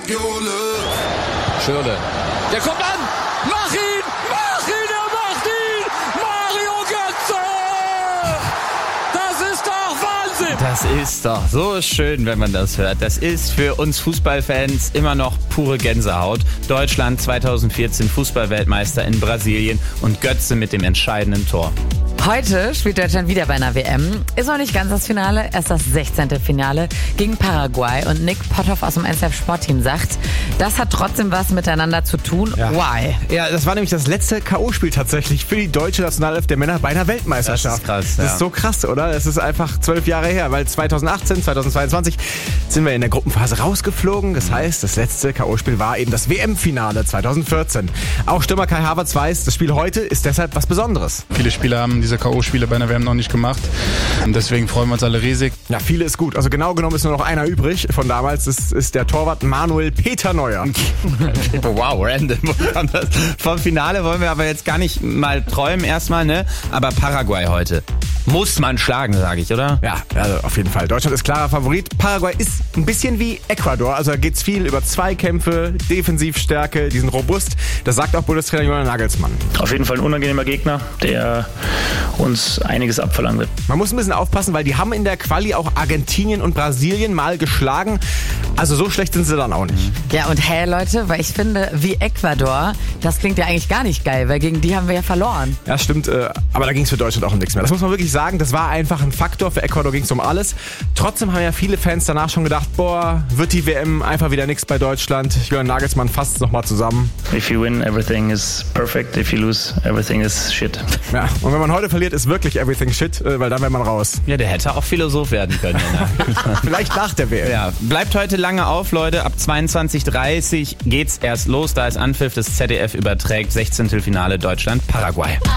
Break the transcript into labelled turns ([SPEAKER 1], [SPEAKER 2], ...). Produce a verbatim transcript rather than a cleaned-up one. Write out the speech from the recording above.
[SPEAKER 1] Schürrle. Der kommt an! Mach ihn! Mach ihn! Er macht ihn! Mario Götze! Das ist doch Wahnsinn!
[SPEAKER 2] Das ist doch so schön, wenn man das hört. Das ist für uns Fußballfans immer noch pure Gänsehaut. Deutschland zweitausendvierzehn Fußballweltmeister in Brasilien und Götze mit dem entscheidenden Tor.
[SPEAKER 3] Heute spielt Deutschland wieder bei einer W M. Ist noch nicht ganz das Finale, erst das sechzehnte Finale gegen Paraguay. Und Nick Potthoff aus dem N S F Sportteam sagt, das hat trotzdem was miteinander zu tun.
[SPEAKER 4] Ja.
[SPEAKER 3] Why?
[SPEAKER 4] Ja, das war nämlich das letzte K O-Spiel tatsächlich für die deutsche Nationalelf der Männer bei einer Weltmeisterschaft.
[SPEAKER 2] Das ist krass, ja.
[SPEAKER 4] Das ist so krass, oder? Das ist einfach zwölf Jahre her, weil zweitausendachtzehn, zweitausendzweiundzwanzig sind wir in der Gruppenphase rausgeflogen. Das heißt, das letzte K O-Spiel war eben das W M-Finale zweitausendvierzehn. Auch Stürmer Kai Havertz weiß, das Spiel heute ist deshalb was Besonderes.
[SPEAKER 5] Viele Spieler haben diese K O-Spiele bei einer W M noch nicht gemacht. Und deswegen freuen wir uns alle riesig.
[SPEAKER 4] Ja, viele ist gut. Also genau genommen ist nur noch einer übrig von damals. Das ist der Torwart Manuel Peter Neuer.
[SPEAKER 2] Wow, random. Vom Finale wollen wir aber jetzt gar nicht mal träumen erstmal, ne? Aber Paraguay heute. Muss man schlagen, sage ich, oder?
[SPEAKER 4] Ja, also auf jeden Fall. Deutschland ist klarer Favorit. Paraguay ist ein bisschen wie Ecuador. Also da geht's viel über Zweikämpfe, Defensivstärke, die sind robust. Das sagt auch Bundestrainer Julian Nagelsmann.
[SPEAKER 6] Auf jeden Fall ein unangenehmer Gegner, der uns einiges abverlangen wird.
[SPEAKER 4] Man muss ein bisschen aufpassen, weil die haben in der Quali auch Argentinien und Brasilien mal geschlagen. Also so schlecht sind sie dann auch nicht.
[SPEAKER 3] Ja, und hey Leute, weil ich finde, wie Ecuador, das klingt ja eigentlich gar nicht geil, weil gegen die haben wir ja verloren.
[SPEAKER 4] Ja, stimmt. Äh, aber da ging es für Deutschland auch um nichts mehr. Das muss man wirklich sagen. Das war einfach ein Faktor. Für Ecuador ging es um alles. Trotzdem haben ja viele Fans danach schon gedacht, boah, wird die W M einfach wieder nichts bei Deutschland. Julian Nagelsmann fasst es nochmal zusammen.
[SPEAKER 6] If you win, everything is perfect. If you lose, everything is shit.
[SPEAKER 4] Ja, und wenn man heute verliert, ist wirklich everything shit, äh, weil dann wäre man raus.
[SPEAKER 2] Ja, der hätte auch Philosoph werden können.
[SPEAKER 4] Vielleicht nach der W M.
[SPEAKER 2] Ja, bleibt heute lange auf, Leute. Ab zweiundzwanzig Uhr dreißig geht's erst los. Da ist Anpfiff, das Z D F überträgt sechzehnte Finale Deutschland-Paraguay.